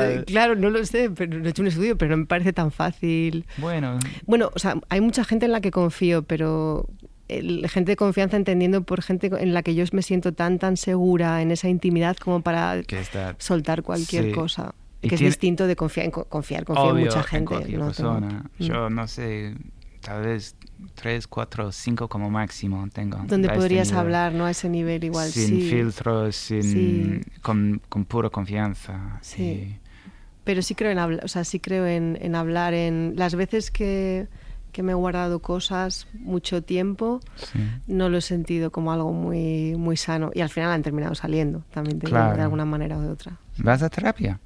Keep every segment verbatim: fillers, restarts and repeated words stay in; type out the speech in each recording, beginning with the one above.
sé, claro, no lo sé, pero no he hecho un estudio, pero no me parece tan fácil. Bueno. Bueno, o sea, hay mucha gente en la que confío, pero el, gente de confianza entendiendo por gente en la que yo me siento tan, tan segura en esa intimidad como para está, soltar cualquier sí. cosa. Y que tiene, es distinto de confiar, en, confiar, confiar obvio, en mucha gente. En cualquier no persona. Tengo... Yo no sé, tal vez tres, cuatro, cinco como máximo tengo. Donde podrías este hablar, ¿no? A ese nivel igual. Sin sí. filtros, sin, sí. con, con pura confianza. Sí. Y... Pero sí creo en hablar, o sea, sí creo en, en hablar en las veces que, que me he guardado cosas mucho tiempo, sí. no lo he sentido como algo muy, muy sano. Y al final han terminado saliendo, también te claro. digo, de alguna manera o de otra. ¿Vas a terapia?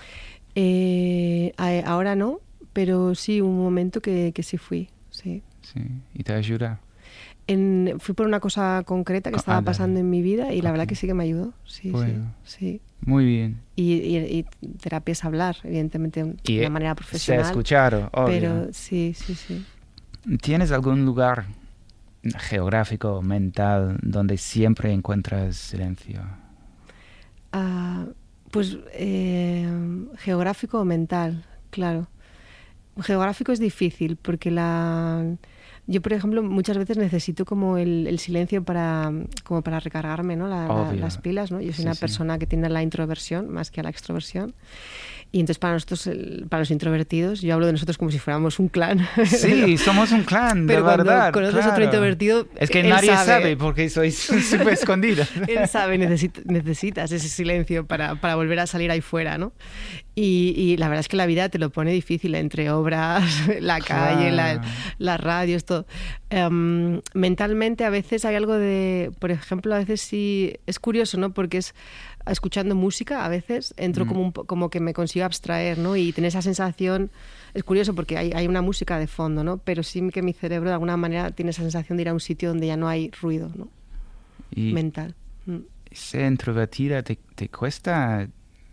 Eh, ahora no, pero sí, un momento que, que sí fui, sí. Sí, ¿y te ayuda? En, fui por una cosa concreta que estaba ah, pasando en mi vida y la okay. verdad que sí que me ayudó. Sí, bueno. sí, sí. Muy bien. Y, y, y terapia es hablar, evidentemente, de y una manera profesional. Se escucharon, obvio. Pero sí, sí, sí. ¿Tienes algún lugar geográfico, mental, donde siempre encuentras silencio? Uh, pues eh, geográfico o mental, claro. Geográfico es difícil porque la... Yo, por ejemplo, muchas veces necesito como el, el silencio para, como para recargarme, ¿no? La, la, las pilas, ¿no? Yo soy sí, una sí. persona que tiende a la introversión más que a la extroversión. Y entonces para nosotros, para los introvertidos, yo hablo de nosotros como si fuéramos un clan. Sí, somos un clan, pero de verdad. Pero cuando conoces claro. otro introvertido, es que él nadie sabe, sabe porque sois súper escondidos. Él sabe, necesita, necesitas ese silencio para, para volver a salir ahí fuera, ¿no? Y, y la verdad es que la vida te lo pone difícil entre obras, la claro. calle, la, las radios, todo. Um, mentalmente a veces hay algo de, por ejemplo, a veces sí, es curioso, ¿no? Porque es escuchando música, a veces entro mm. como, un, como que me consigo abstraer, ¿no? Y tener esa sensación, es curioso porque hay, hay una música de fondo, ¿no? Pero sí que mi cerebro de alguna manera tiene esa sensación de ir a un sitio donde ya no hay ruido, ¿no? Y mental. Mm. Ser introvertida te, te cuesta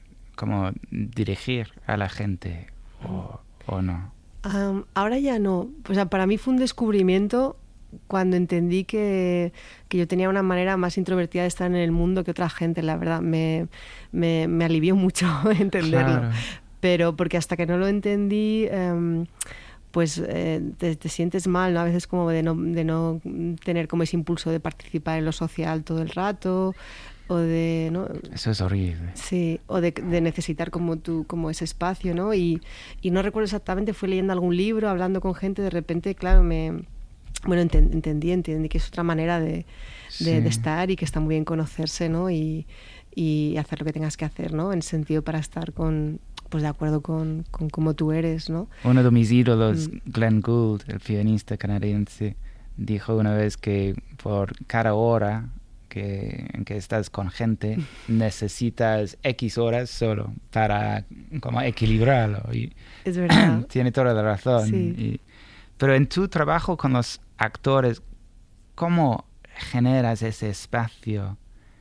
como dirigir a la gente o, o no. Um, ahora ya no. O sea, para mí fue un descubrimiento cuando entendí que, que yo tenía una manera más introvertida de estar en el mundo que otra gente, la verdad. Me, me, me alivió mucho entenderlo. Claro. Pero porque hasta que no lo entendí, um, pues eh, te, te sientes mal, ¿no? A veces como de no, de no tener como ese impulso de participar en lo social todo el rato. O de, ¿no? Eso es horrible. Sí, o de, de necesitar como tú, como ese espacio, ¿no? Y, y no recuerdo exactamente, fui leyendo algún libro, hablando con gente, de repente, claro, me... Bueno, ent- entendí, entendí que es otra manera de, de, sí. de estar y que está muy bien conocerse, ¿no? Y, y hacer lo que tengas que hacer, ¿no? En sentido para estar con... pues de acuerdo con, con cómo tú eres, ¿no? Uno de mis ídolos, mm. Glenn Gould, el pianista canadiense, dijo una vez que por cada hora que, en que estás con gente necesitas X horas solo para como equilibrarlo. Y es verdad. Tiene toda la razón. Sí. Y, pero en tu trabajo con los actores, ¿cómo generas ese espacio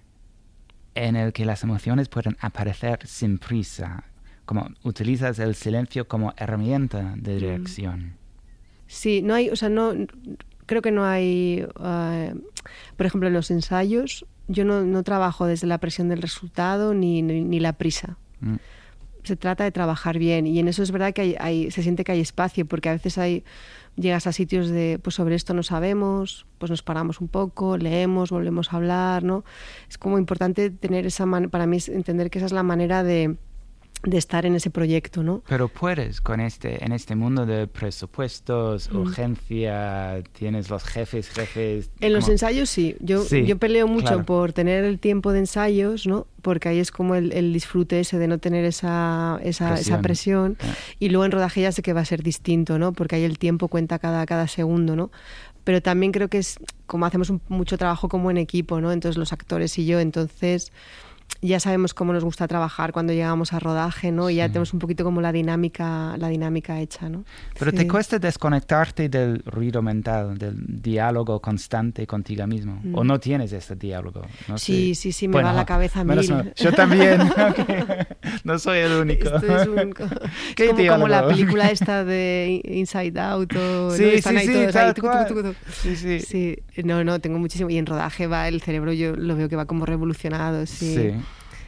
en el que las emociones pueden aparecer sin prisa? Como utilizas el silencio como herramienta de dirección. Sí, no hay, o sea, no, creo que no hay, uh, por ejemplo, en los ensayos, yo no, no trabajo desde la presión del resultado ni, ni, ni la prisa. Mm. Se trata de trabajar bien y en eso es verdad que hay, hay, se siente que hay espacio, porque a veces hay, llegas a sitios de, pues sobre esto no sabemos, pues nos paramos un poco, leemos, volvemos a hablar, ¿no? Es como importante tener esa manera, para mí es entender que esa es la manera de de estar en ese proyecto, ¿no? Pero puedes con este, en este mundo de presupuestos, mm. urgencia, tienes los jefes, jefes... En como... los ensayos sí. Yo, sí, yo peleo mucho claro. por tener el tiempo de ensayos, ¿no? Porque ahí es como el, el disfrute ese de no tener esa, esa presión. Esa presión. Ah. Y luego en rodaje ya sé que va a ser distinto, ¿no? Porque ahí el tiempo cuenta cada, cada segundo, ¿no? Pero también creo que es como hacemos un, mucho trabajo como en equipo, ¿no? Entonces los actores y yo, entonces... ya sabemos cómo nos gusta trabajar cuando llegamos a rodaje, ¿no? Y sí. ya tenemos un poquito como la dinámica, la dinámica hecha, ¿no? Pero sí. ¿te cuesta desconectarte del ruido mental, del diálogo constante contigo mismo? Mm. ¿O no tienes este diálogo? No sí, sé. sí, sí, me bueno, va a la cabeza mil. No, yo también. Okay. No soy el único. Esto es un, ¿Qué es como, diálogo? como la película esta de Inside Out. O, sí, ¿no? sí, Están ahí sí, todos tal ahí, tucu, tucu, tucu, tucu. Sí, sí. Sí, no, no, tengo muchísimo. Y en rodaje va el cerebro, yo lo veo que va como revolucionado, sí. Sí.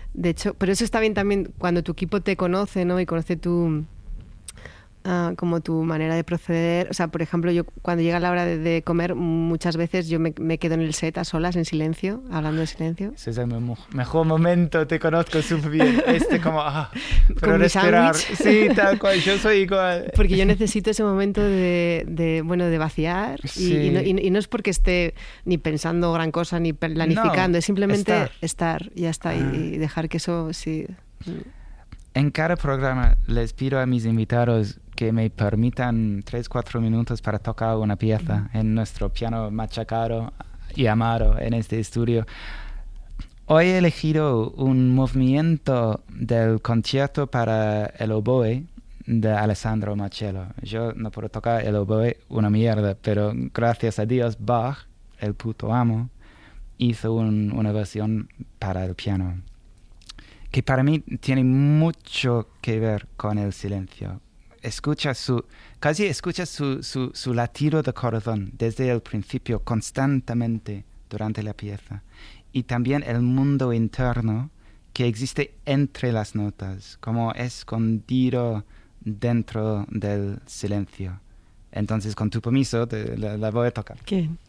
De hecho, pero eso está bien también cuando tu equipo te conoce, ¿no? Y conoce tu... Uh, como tu manera de proceder. O sea, por ejemplo, yo cuando llega la hora de, de comer, muchas veces yo me, me quedo en el set a solas, en silencio, hablando en silencio. Ese es el me mejor momento, te conozco súper bien. Este como, ah, pero Con respirar. Sí, tal cual, yo soy igual. Porque yo necesito ese momento de, de bueno, de vaciar. Sí. Y, y, no, y, y no es porque esté ni pensando gran cosa, ni planificando, no, es simplemente estar, estar ya está, ah. y, y dejar que eso sí... En cada programa les pido a mis invitados que me permitan tres, cuatro minutos para tocar una pieza uh-huh. en nuestro piano machacado y amado en este estudio. Hoy he elegido un movimiento del concierto para el oboe de Alessandro Marcello. Yo no puedo tocar el oboe, una mierda, pero gracias a Dios Bach, el puto amo, hizo un, una versión para el piano, que para mí tiene mucho que ver con el silencio. Escucha su, casi escucha su, su, su latido de corazón desde el principio, constantemente durante la pieza. Y también el mundo interno que existe entre las notas, como escondido dentro del silencio. Entonces, con tu permiso, te, la, la voy a tocar. ¿Qué?